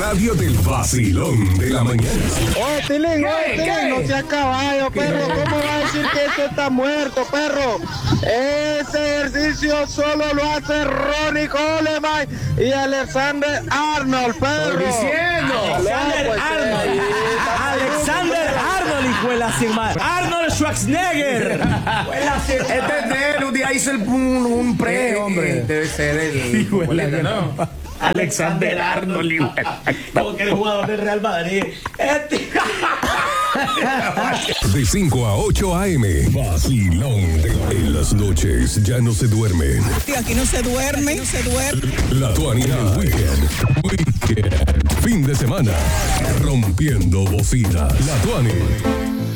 radio del vacilón de la mañana. Tilín, no sea caballo, perro. ¿Cómo va a decir que esto está muerto, perro? Ese ejercicio solo lo hace Ronnie Coleman y Alexander Arnold, perro. Estoy diciendo. Alexander Arnold, hijuela sin madre. Arnold Schwarzenegger. Este es de él, un día hizo un pre, hombre. Debe ser el ¿no? Alexander Arnold, como que eres jugador del Real Madrid. De 5 a 8 a.m. Vacilón. En las noches ya no se duermen. Aquí no se duerme, no se duerme. La Tuanina Weekend. Fin de semana. Rompiendo bocinas. La Tuani.